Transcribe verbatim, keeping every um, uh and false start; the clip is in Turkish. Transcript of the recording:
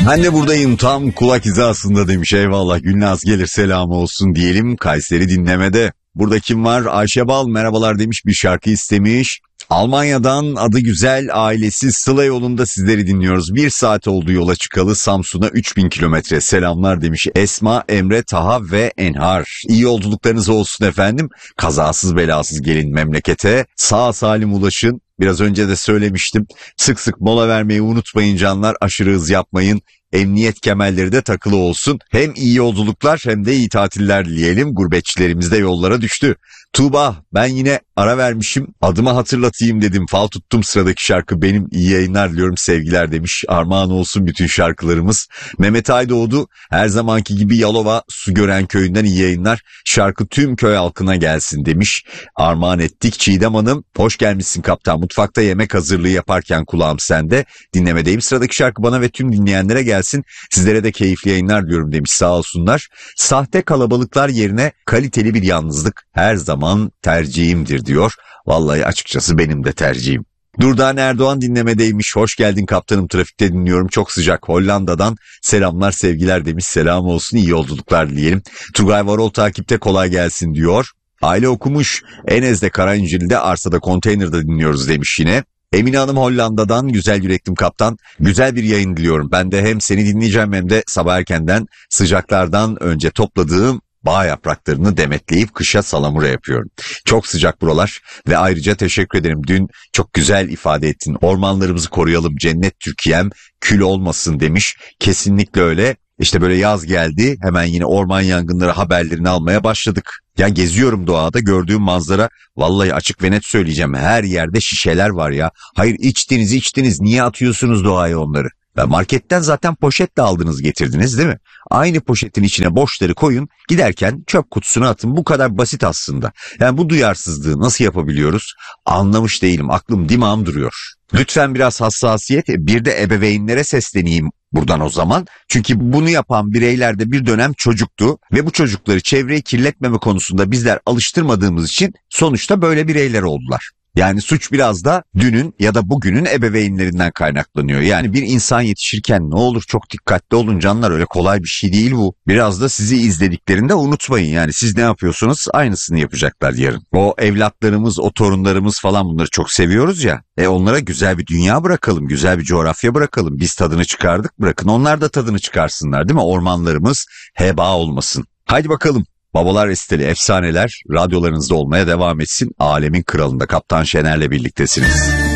Ben de buradayım tam kulak hizasında demiş. Eyvallah, Gülnaz gelir selamı olsun diyelim. Kayseri dinlemede. Burada kim var? Ayşe Bal merhabalar demiş, bir şarkı istemiş. Almanya'dan adı güzel ailesi Sıla yolunda sizleri dinliyoruz. Bir saat oldu yola çıkalı, Samsun'a üç bin kilometre selamlar demiş. Esma, Emre, Taha ve Enhar. İyi yolculuklarınız olsun efendim. Kazasız belasız gelin memlekete. Sağ salim ulaşın. Biraz önce de söylemiştim. Sık sık mola vermeyi unutmayın canlar. Aşırı hız yapmayın. Emniyet kemerleri de takılı olsun. Hem iyi yolculuklar hem de iyi tatiller dileyelim. Gurbetçilerimiz de yollara düştü. Tuğba, ben yine ara vermişim. Adımı hatırlatayım dedim. Fal tuttum, sıradaki şarkı benim. İyi yayınlar diliyorum, sevgiler demiş. Armağan olsun bütün şarkılarımız. Mehmet Aydoğdu, her zamanki gibi Yalova Sugören köyünden iyi yayınlar. Şarkı tüm köy halkına gelsin demiş. Armağan ettik. Çiğdem Hanım, hoş gelmişsin kaptan. Mutfakta yemek hazırlığı yaparken kulağım sende. Dinlemedeyim. Sıradaki şarkı bana ve tüm dinleyenlere gelsin. Sizlere de keyifli yayınlar diyorum demiş, sağ olsunlar. Sahte kalabalıklar yerine kaliteli bir yalnızlık her zaman tercihimdir diyor. Vallahi açıkçası benim de tercihim. Durdan Erdoğan dinlemedeymiş. Hoş geldin kaptanım, trafikte dinliyorum, çok sıcak. Hollanda'dan selamlar sevgiler demiş. Selam olsun, iyi yolculuklar dileyelim. Turgay Varol takipte, kolay gelsin diyor. Aile okumuş. Enes'de Karayincili'de arsada konteynerde dinliyoruz demiş yine. Emine Hanım Hollanda'dan, güzel yüreklim kaptan, güzel bir yayın diliyorum. Ben de hem seni dinleyeceğim hem de sabah erkenden sıcaklardan önce topladığım bağ yapraklarını demetleyip kışa salamura yapıyorum. Çok sıcak buralar ve ayrıca teşekkür ederim. Dün çok güzel ifade ettin. Ormanlarımızı koruyalım, cennet Türkiye'm kül olmasın demiş. Kesinlikle öyle. İşte böyle yaz geldi, hemen yine orman yangınları haberlerini almaya başladık. Ya geziyorum doğada, gördüğüm manzara, vallahi açık ve net söyleyeceğim, her yerde şişeler var ya. Hayır, içtiniz içtiniz, niye atıyorsunuz doğaya onları? Ya marketten zaten poşetle aldınız getirdiniz değil mi? Aynı poşetin içine boşları koyun, giderken çöp kutusuna atın, bu kadar basit aslında. Yani bu duyarsızlığı nasıl yapabiliyoruz? Anlamış değilim, aklım dimağım duruyor. Lütfen biraz hassasiyet, bir de ebeveynlere sesleneyim buradan o zaman. Çünkü bunu yapan bireyler de bir dönem çocuktu ve bu çocukları çevreyi kirletmeme konusunda bizler alıştırmadığımız için sonuçta böyle bireyler oldular. Yani suç biraz da dünün ya da bugünün ebeveynlerinden kaynaklanıyor. Yani bir insan yetişirken ne olur çok dikkatli olun canlar, öyle kolay bir şey değil bu. Biraz da sizi izlediklerinde unutmayın, yani siz ne yapıyorsunuz aynısını yapacaklar yarın. O evlatlarımız, o torunlarımız falan, bunları çok seviyoruz ya. E onlara güzel bir dünya bırakalım, güzel bir coğrafya bırakalım. Biz tadını çıkardık, bırakın onlar da tadını çıkarsınlar değil mi? Ormanlarımız heba olmasın. Haydi bakalım. Babalar Resteli efsaneler radyolarınızda olmaya devam etsin. Alemin kralında Kaptan Şener'le birliktesiniz.